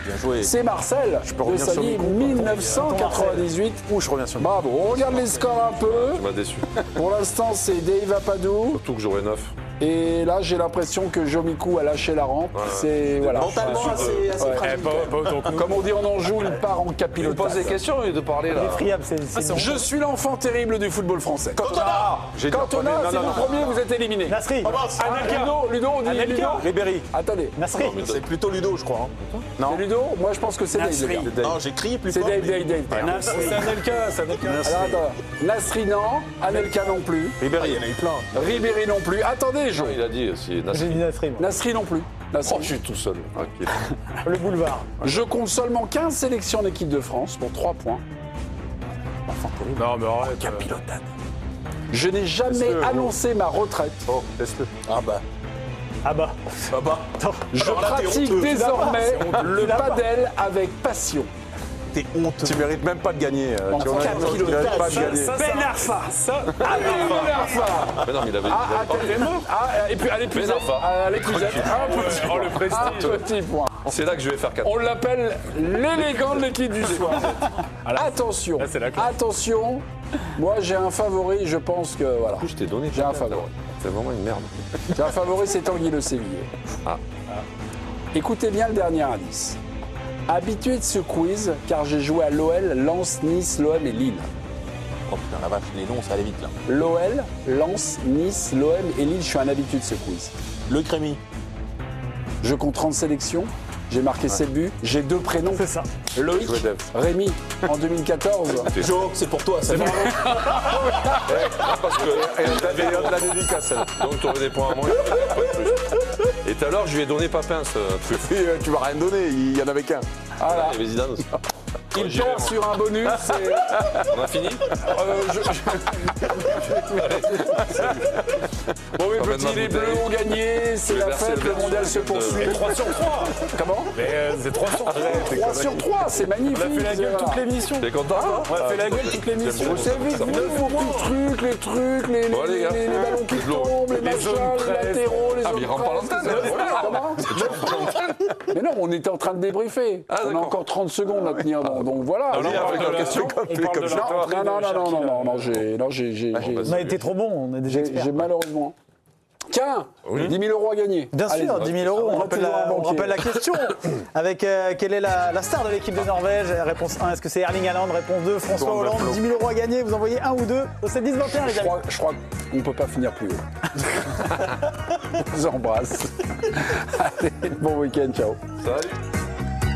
Bien joué. C'est Marcel peux de revenir sur Sally, Nico. 1998. Ouh, je reviens sur le Bravo, on regarde les scores un peu. Tu m'as déçu. Pour l'instant, c'est Dave Apadou. Surtout que j'aurais 9. Et là, j'ai l'impression que Jomiku a lâché la rampe. C'est voilà. Mentalement, assez fragile. pas autant que nous. Comme on dit en Anjou, il part en Il me capilotade. pose des questions et de parler là. Friable, c'est Je suis l'enfant terrible du football français. Cantona. J'ai dit en Cantona, premier. c'est Non, le non, premier, vous êtes éliminé. Nasri. Ludo, on dit Anelka. Ludo. Ribéry. Attendez, Nasri. C'est plutôt Ludo, je crois. c'est Ludo. Moi, je pense que c'est Dave. les Nasri. gars. Non, j'ai crié plus C'est fort. Dave, mais- Dave. C'est Anelka, c'est Anelka. Alors, attends. Nasri, non. Anelka non plus. Ribéry. Il y en a eu plein. Ribéry non plus. Attendez, Jo. Il a dit aussi. J'ai dit Nasri, moi. Nasri non plus. Nasri. Oh, je suis tout seul. Tranquille. Le boulevard. Je compte seulement 15 sélections en équipe de France pour 3 points. Non, mais arrête. Capilotade. Je n'ai jamais annoncé ma retraite. Oh, laisse-le. Ah bah. Ah bah. Ah bah. Je Alors là, t'es pratique honteux. désormais le padel avec passion. T'es honteux. Tu mérites même pas de gagner. Tu vois, 4 tu mérites pas de gagner. Ben Arfa. Mais non, mais il avait Et puis à l'épuisette. Mais non, À l'épuisette. Un petit Oh, le point. prestige. Un petit point. C'est là que je vais faire 4. On l'appelle l'élégant de l'équipe du soir. Attention. Là, c'est la classe. Attention. Moi, j'ai un favori. Je pense que voilà. Je t'ai donné. J'ai un favori. C'est vraiment une merde. J'ai un favori, c'est Tanguy Le Sévillé. Ah. Écoutez bien le dernier indice. Habitué de ce quiz, car j'ai joué à l'OL, Lens, Nice, l'OM et Lille. Oh putain, la vache, les noms, ça allait vite là. L'OL, Lens, Nice, l'OM et Lille, je suis un habitué de ce quiz. Le Crémy. Je compte 30 sélections, j'ai marqué 7 buts, j'ai 2 prénoms. C'est ça. Loïc, Joué Dave. Rémi, en 2014. Jo, c'est pour toi, c'est bon. Parce que. Et on de la dédicace, celle-là. Donc tu aurais des points à moi. Pas de plus. Et tout à l'heure, je lui ai donné Papin ce truc. Oui, tu vas rien donner, il y en avait qu'un. Voilà. Il y avait Zidane aussi. Il J'y vais, perd moi. sur un bonus. On a fini Bon, mes Emmène petits, ma les bleus bouteille. ont gagné, c'est Je vais la verser fête, le le verre mondial sur se le- poursuit. 3 sur 3. Comment Mais c'est 3 sur 3. 3 sur 3, c'est magnifique. On a fait la gueule toute l'émission. T'es content toi On a fait la gueule toute l'émission. Vous savez, vos petits trucs, les Bon, les gars. ballons qui De l'eau. tombent, les Les machins, zones les presse. latéraux, les Ah, mais il zones rentre pas presse, l'antenne, les- là. Comment Mais non, on était en train de débriefer. On a d'accord. encore 30 secondes à tenir, donc voilà. Alors, Non, avec la question, non, j'ai On a été trop bon, on est déjà experts. j'ai malheureusement. Tiens, 10 000 euros à gagner. Bien Allez, sûr, 10 000 euros, on rappelle toujours un la, on banquier. rappelle la question. Avec quelle est la star de l'équipe de Norvège? Réponse 1, est-ce que c'est Erling Haaland? Réponse 2, François Tourne le Hollande. flot. 10 000 euros à gagner, vous envoyez 1 ou 2 au 7 10 21 les amis. Je crois qu'on ne peut pas finir plus haut. Je vous embrasse. Allez, bon week-end, ciao. Salut.